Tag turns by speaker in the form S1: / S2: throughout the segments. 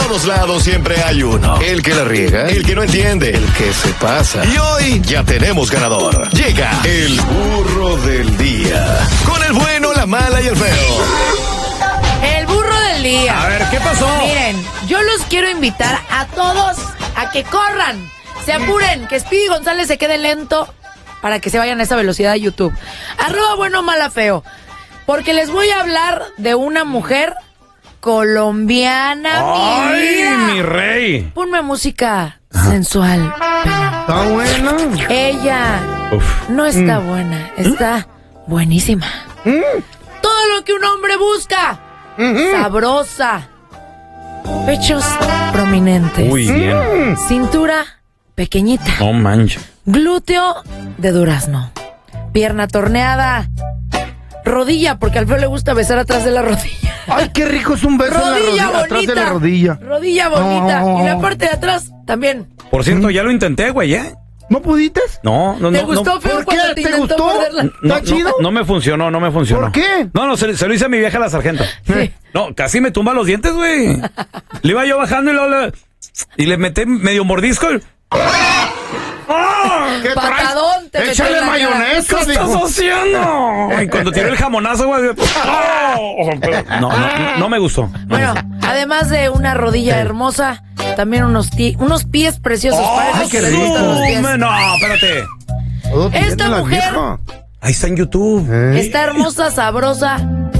S1: todos lados siempre hay uno. El que la riega, el que no entiende, el que se pasa. Y hoy ya tenemos ganador. Llega el burro del día. Con el bueno, la mala y el feo.
S2: El burro del día.
S3: A ver, ¿qué pasó?
S2: Miren, yo los quiero invitar a todos a que corran, se apuren, que Speedy González se quede lento para que se vayan a esa velocidad de YouTube. @bueno, mala, feo. Porque les voy a hablar de una mujer colombiana,
S3: ¡ay,
S2: mi vida!
S3: mi rey!
S2: Ponme música sensual.
S4: Está buena.
S2: Ella no está buena, está buenísima. Todo lo que un hombre busca. Sabrosa. Pechos prominentes.
S3: Muy bien.
S2: Cintura pequeñita.
S3: No manches.
S2: Glúteo de durazno. Pierna torneada. Rodilla, porque al feo le gusta besar atrás de la rodilla.
S4: Ay, qué rico es un beso en la
S2: Rodilla
S4: rodilla,
S2: bonita.
S4: atrás de la rodilla.
S2: Rodilla bonita.
S4: Oh.
S2: Y la parte de atrás también.
S3: Por cierto, ya lo intenté, güey, ¿eh?
S4: ¿No pudiste?
S3: No.
S2: ¿Te gustó, feo,
S4: ¿por
S2: cuando
S4: qué?
S2: te
S4: ¿Te
S2: intentó
S4: gustó?
S2: morderla?
S4: ¿Está chido?
S3: No me funcionó.
S4: ¿Por qué?
S3: No, se lo hice a mi vieja la sargento.
S2: Sí.
S3: No, casi me tumba los dientes, güey. Le iba yo bajando y le metí medio mordisco.
S4: ¿Qué traes?
S2: Patadón te metió
S4: Échale
S2: en la cara.
S4: mayonesa,
S3: ¿Qué estás
S4: dijo.
S3: haciendo? Y cuando tiró el jamonazo, güey. No me gustó.
S2: Bueno, además de una rodilla hermosa, también unos pies preciosos. Parece que les gustan los pies.
S3: No, espérate.
S4: Todo tiene
S2: Esta
S4: la
S2: mujer-
S4: vieja.
S3: Ahí está en YouTube.
S2: Está hermosa, sabrosa,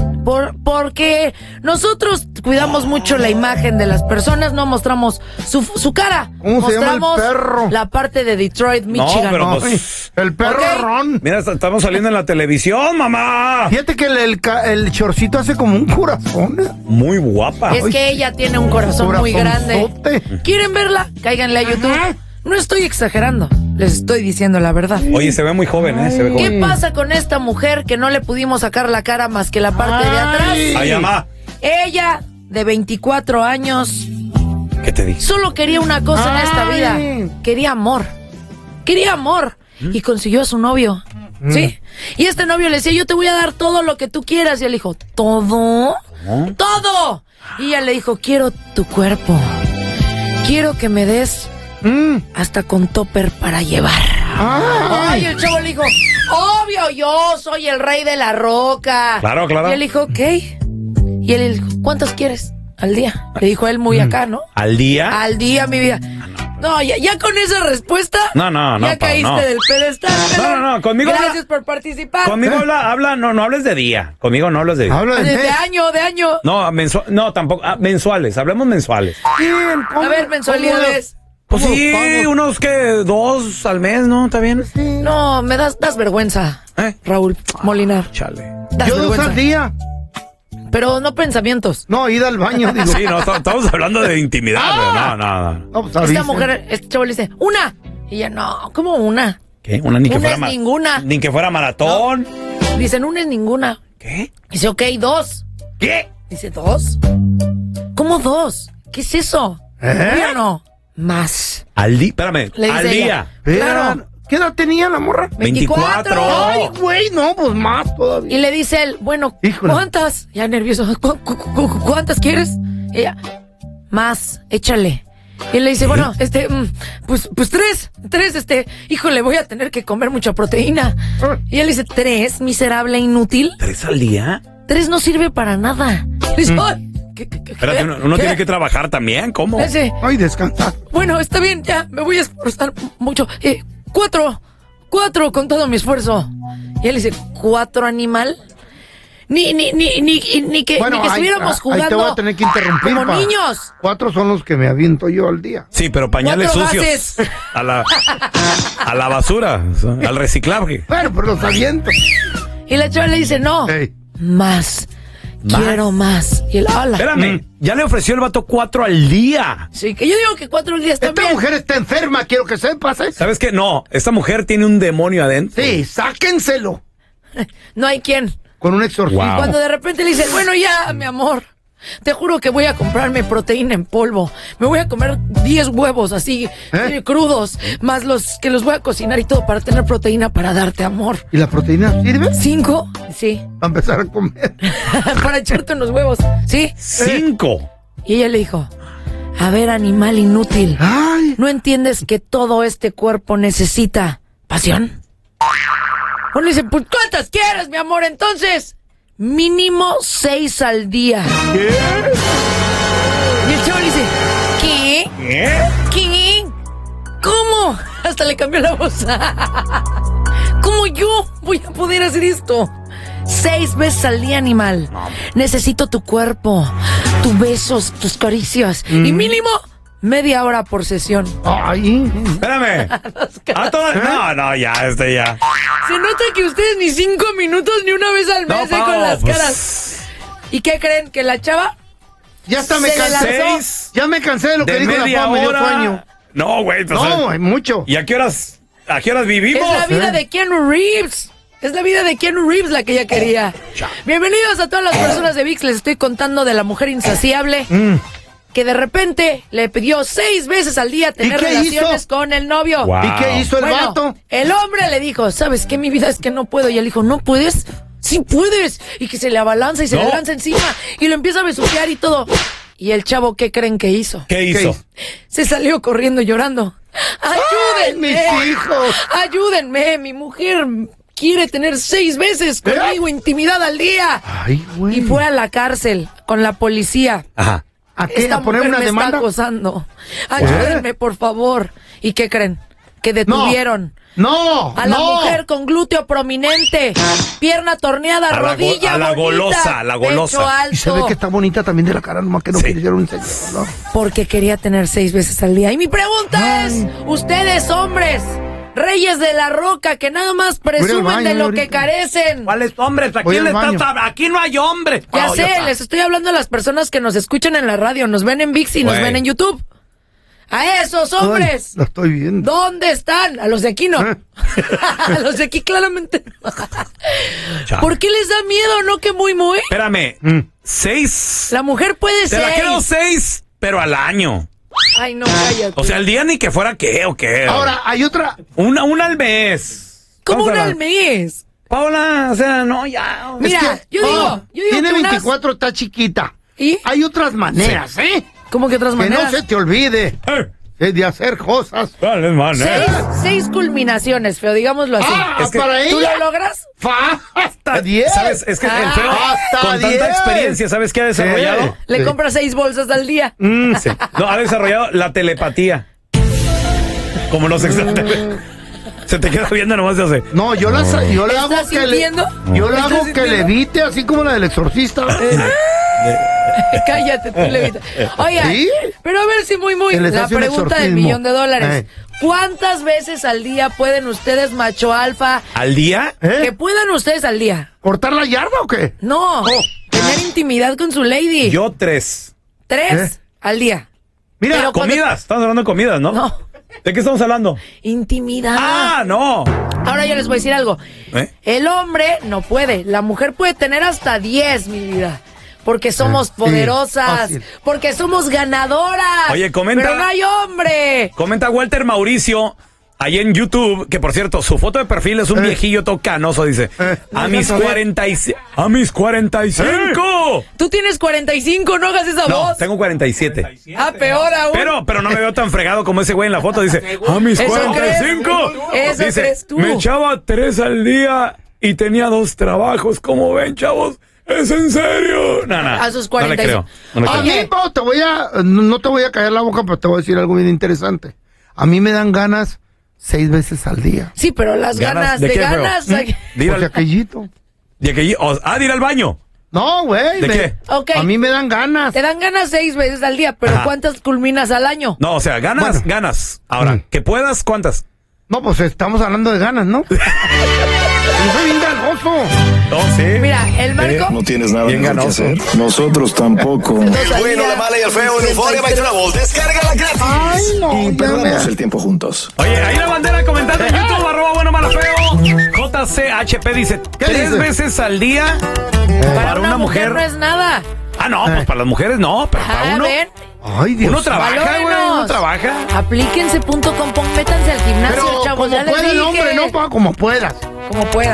S2: porque nosotros cuidamos mucho la imagen de las personas, no mostramos su cara.
S4: ¿Cómo se llama el
S2: mostramos
S4: perro?
S2: la parte de Detroit, Michigan.
S3: pero
S4: Ay,
S3: pues,
S4: el perro
S2: Ok.
S4: Ron.
S3: mira, estamos saliendo en la televisión, mamá.
S4: Fíjate que el chorcito hace como un corazón.
S3: Muy guapa.
S2: Es que ella tiene un corazón muy grande.
S4: Corazonzote.
S2: ¿Quieren verla? Cáiganle a YouTube. No estoy exagerando, les estoy diciendo la verdad.
S3: Oye, se ve muy joven, ¿eh? Se ve
S2: ¿Qué
S3: joven.
S2: pasa con esta mujer que no le pudimos sacar la cara más que la parte de atrás?
S3: Ay, mamá.
S2: Ella, de 24 años,
S3: ¿Qué te dije?
S2: solo quería una cosa en esta vida. Quería amor. Quería amor. Y consiguió a su novio. ¿Sí? Y este novio le decía, yo te voy a dar todo lo que tú quieras. Y él dijo, ¿todo?
S3: ¿No?
S2: ¡Todo! Y ella le dijo, quiero tu cuerpo. Quiero que me des hasta con topper para llevar. Ay, el chavo le dijo, obvio, yo soy el rey de la roca.
S3: Claro, claro.
S2: Y él dijo, ok. Y él le dijo, ¿cuántos quieres al día? Le dijo él muy acá, ¿no?
S3: ¿Al día?
S2: Al día, mi vida. No, ya con esa respuesta.
S3: No,
S2: Ya caíste
S3: no.
S2: del pedestal.
S3: No, conmigo
S2: Gracias por participar.
S3: Conmigo habla, no hables de día. Conmigo no hablas de día.
S4: Habla de
S2: De año.
S3: No, tampoco. mensuales, hablemos mensuales.
S2: A ver, mensualidades.
S3: Pues
S4: ¿Cómo
S3: sí,
S4: pago?
S3: unos que 2 al mes, ¿no? ¿Está bien?
S2: No, me das vergüenza,
S3: ¿Eh?
S2: Raúl Molinar.
S3: Chale.
S2: Das
S4: Yo 2
S2: vergüenza.
S4: al día.
S2: Pero no pensamientos.
S4: No, ida al baño, digo.
S3: Sí, no, estamos hablando de intimidad, güey. No.
S4: No, pues
S2: Esta
S4: avisen.
S2: mujer, este chavo le dice, ¡una! Y ella, no, ¿cómo una?
S3: ¿Qué? Una ni que
S2: Una
S3: fuera
S2: es ninguna.
S3: Ni que fuera maratón.
S2: Dicen, una es ninguna.
S3: ¿Qué?
S2: Dice, ok, 2.
S3: ¿Qué?
S2: Dice, 2. ¿Cómo 2? ¿Qué es eso? ¿Sí o no? Más.
S3: Al día, espérame,
S2: Le dice
S3: al
S2: ella.
S3: día.
S2: Claro.
S4: ¿Qué edad tenía la morra?
S2: 24.
S4: Ay, güey, no, pues más todavía.
S2: Y le dice él, bueno,
S4: Híjole.
S2: ¿cuántas? Ya nervioso, ¿cuántas quieres? Ella, más, échale. Y él le dice, bueno, pues 3, híjole, voy a tener que comer mucha proteína. Y él dice, 3, miserable, inútil.
S3: 3 al día.
S2: 3 no sirve para nada. Y dice, ay,
S3: Espérate, uno tiene que trabajar también, ¿cómo?
S2: Le dice,
S4: Ay, descansa.
S2: bueno, está bien, ya, me voy a esforzar mucho. 4 con todo mi esfuerzo. Y él dice, 4 animal. Ni que estuviéramos jugando
S4: ahí te voy a tener que interrumpir.
S2: como niños.
S4: 4 son los que me aviento yo al día.
S3: Sí, pero pañales
S2: 4
S3: sucios.
S2: gases.
S3: A la basura, al reciclaje.
S4: Bueno, pero los aviento.
S2: Y la chava le dice, no,
S4: Ey.
S2: más. Quiero más. Y él, hola.
S3: Espérame, ya le ofreció el vato 4 al día.
S2: Sí, que yo digo que 4 días
S4: Esta
S2: también.
S4: mujer está enferma, quiero que sepas, ¿eh?
S3: ¿Sabes qué? No, esta mujer tiene un demonio adentro.
S4: Sí, sáquenselo.
S2: No hay quien.
S4: Con un exorcismo.
S3: Wow.
S2: Cuando de repente le dice, bueno, ya, mi amor, te juro que voy a comprarme proteína en polvo. Me voy a comer 10 huevos así, crudos, más los que los voy a cocinar y todo para tener proteína para darte amor.
S4: ¿Y la proteína sirve?
S2: 5, sí,
S4: Para empezar a comer.
S2: para echarte unos huevos, sí.
S3: 5.
S2: Y ella le dijo, A ver, animal inútil.
S4: Ay.
S2: ¿No entiendes que todo este cuerpo necesita pasión? Uno dice, pues ¿cuántas quieres, mi amor? Entonces, mínimo 6 al día.
S3: ¿Qué?
S2: Y el chavo le dice, ¿qué? ¿Qué? ¿Cómo? Hasta le cambió la voz. ¿Cómo yo voy a poder hacer esto? 6 veces al día, animal. Necesito tu cuerpo, tus besos, tus caricias. Y mínimo media hora por sesión.
S4: Ay.
S3: Espérame. No, ya.
S2: Se nota que ustedes ni 5 minutos ni una vez al mes con las caras. ¿Y qué creen? ¿Que la chava?
S4: Ya hasta me
S2: Se le
S4: cansé.
S2: lanzó.
S4: Ya me cansé de lo que
S3: De
S4: dijo la
S3: media
S4: Pau, me dio
S3: hora.
S4: sueño.
S3: No, güey. Pues,
S4: No, hay mucho.
S3: ¿Y a qué horas vivimos?
S2: Es la vida de Keanu Reeves. Es la vida de Keanu Reeves la que ella quería. Bienvenidos a todas las personas de ViX. Les estoy contando de la mujer insaciable que de repente le pidió 6 veces al día tener
S4: qué
S2: relaciones
S4: hizo?
S2: con el novio.
S3: Wow.
S4: ¿Y qué hizo el
S2: Bueno,
S4: vato?
S2: el hombre le dijo, ¿sabes qué? Mi vida es que no puedo. Y él dijo, ¿no puedes? Sí puedes. Y que se le abalanza y se
S3: No.
S2: le lanza encima. Y lo empieza a besuquear y todo. Y el chavo, ¿qué creen que hizo?
S3: ¿Qué hizo?
S2: Se salió corriendo llorando. ¡Ayúdenme!
S4: ¡Ay, mis hijos!
S2: ¡Ayúdenme! Mi mujer quiere tener 6 veces conmigo intimidad al día.
S4: Ay, güey.
S2: Y fue a la cárcel con la policía.
S3: Ajá.
S4: ¿A qué?
S2: Esta
S4: ¿A poner
S2: mujer
S4: una
S2: me
S4: demanda?
S2: está acosando. Ayúdenme, por favor. ¿Y qué creen? Que detuvieron
S4: No,
S2: a la
S4: no.
S2: mujer con glúteo prominente, pierna torneada,
S3: A la
S2: rodilla
S3: a la
S2: bonita,
S3: golosa, a la golosa.
S2: pecho
S4: Y se ve
S2: alto.
S4: que está bonita también de la cara, nomás que no
S3: Sí.
S4: quisieron enseñar, ¿no?
S2: Porque quería tener 6 veces al día. Y mi pregunta es, ustedes hombres, reyes de la roca, que nada más presumen
S4: baño,
S2: de lo
S4: ahorita.
S2: que carecen.
S3: ¿Cuáles hombres?
S4: Voy al baño.
S3: Aquí no hay hombres.
S2: Ya
S3: No,
S2: sé,
S3: está.
S2: les estoy hablando a las personas que nos escuchan en la radio, nos ven en ViX y nos
S3: Güey.
S2: ven en YouTube. A esos hombres.
S4: Ay, lo estoy viendo.
S2: ¿Dónde están? A los de aquí no. A los de aquí claramente no.
S3: Chale.
S2: ¿Por qué les da miedo, no? Que muy.
S3: Espérame. 6.
S2: La mujer puede
S3: Te la
S2: ser.
S3: quiero 6, pero al año.
S2: Ay, no, cállate.
S3: O sea, al día ni que fuera qué o qué.
S4: Ahora, hay otra.
S3: Una al mes.
S2: ¿Cómo
S3: Vamos a
S2: una
S3: la-
S2: al mes?
S3: Paola, o sea, no, ya.
S2: Mira,
S4: Es que,
S2: yo digo
S4: oh,
S2: que
S4: tiene
S2: unas-
S4: 24, está chiquita.
S2: ¿Y?
S4: Hay otras maneras, ¿eh?
S2: ¿Cómo que otras
S4: Que
S2: maneras?
S4: no se te olvide de hacer cosas.
S3: Dale, man,
S2: 6 culminaciones, feo, digámoslo así.
S4: Ah,
S3: Es que
S4: para
S2: ¿Tú
S4: ella.
S2: lo logras?
S4: Hasta 10.
S3: ¿Sabes? Es que el feo,
S4: Hasta
S3: con
S4: 10.
S3: tanta experiencia, ¿sabes qué ha desarrollado?
S2: Le
S4: Sí.
S2: compras 6 bolsas al día.
S3: Sí. No, ha desarrollado la telepatía. Como los extraterrestres. Se te queda viendo nomás de hace.
S4: No, yo le hago
S2: ¿Estás
S4: que le.
S2: sintiendo?
S4: Yo le
S2: ¿Estás
S4: hago que
S2: sintiendo?
S4: levite, así como la del exorcista.
S2: Cállate, tú levita. Oiga,
S4: ¿Sí?
S2: pero a ver si muy.
S4: Que les
S2: La
S4: hace un
S2: pregunta del
S4: exorcismo.
S2: $1,000,000. ¿Cuántas veces al día pueden ustedes, macho alfa,
S3: ¿Al día?
S2: que
S4: ¿Eh?
S2: puedan ustedes al día?
S4: ¿Cortar la yarda o qué?
S2: No, tener intimidad con su lady.
S3: Yo 3.
S2: 3 al día.
S4: Mira,
S2: Pero cuando-
S3: Comidas. Estamos hablando de comidas, ¿no?
S2: No,
S3: ¿De qué estamos hablando?
S2: intimidad.
S3: Ah, no.
S2: Ahora yo les voy a decir algo.
S3: ¿Eh?
S2: El hombre no puede. La mujer puede tener hasta 10, mi vida. Porque somos poderosas.
S4: fácil.
S2: Porque somos ganadoras.
S3: Oye, comenta-
S2: Pero no hay hombre.
S3: Comenta Walter Mauricio ahí en YouTube, que por cierto, su foto de perfil es un viejillo todo canoso, dice. A mis 45.
S2: Tú tienes 45, no hagas esa
S3: No,
S2: voz.
S3: tengo 47.
S2: Ah, peor aún.
S3: Pero no me veo tan fregado como ese güey en la foto. Dice, a mis
S2: Eso
S3: 45.
S2: crees. Eso
S3: Dice,
S2: crees tú.
S3: me echaba 3 al día y tenía 2 trabajos. Como ven, chavos, ¿es en serio? No, no.
S2: A sus
S3: No le
S2: 45.
S3: creo. No le
S4: a
S3: creo.
S4: mí, Pau, no te voy a callar la boca, pero te voy a decir algo bien interesante. A mí me dan ganas 6 veces al día.
S2: Sí, pero las ganas
S3: ¿de
S2: de
S3: qué, feo?
S2: ganas.
S3: De ir
S4: Porque
S3: al,
S4: aquellito.
S3: de ir al baño.
S4: No, güey.
S3: ¿De qué?
S2: Ok.
S4: A mí me dan ganas.
S2: Te dan ganas 6 veces al día, pero
S3: Ajá.
S2: ¿cuántas culminas al año?
S3: No, o sea, ganas,
S4: Bueno.
S3: ganas. Ahora, que puedas, ¿cuántas?
S4: No, pues estamos hablando de ganas, ¿no? Yo soy bien ganoso.
S3: No, sí.
S2: Mira, el Marco.
S1: No tienes nada
S3: Bien
S1: mejor que
S3: ganoso.
S1: hacer. Nosotros tampoco.
S2: Dos al
S1: Bueno,
S2: día,
S1: la mala y el feo en Euforia by Travel. Descárgala gratis.
S4: Ay, no,
S1: Y
S4: ya
S1: perdamos
S4: me-
S1: el tiempo juntos.
S3: Oye, ahí la bandera comentando en YouTube, @buenomalafeo. JCHP dice,
S4: ¿Qué
S3: 3
S4: dice?
S3: veces al día
S2: Para una mujer no es nada.
S3: Ah, no, pues para las mujeres no, pero para
S2: Ah,
S3: uno.
S2: ven.
S4: Ay, Dios.
S3: Uno trabaja, güey,
S2: Valórenos.
S3: uno trabaja.
S2: Aplíquense.com, métanse al gimnasio,
S4: Pero
S2: chavos.
S4: como
S2: Ya les
S4: pueda el
S2: dije.
S4: hombre, no, Pau, como puedas.
S2: Como pueda.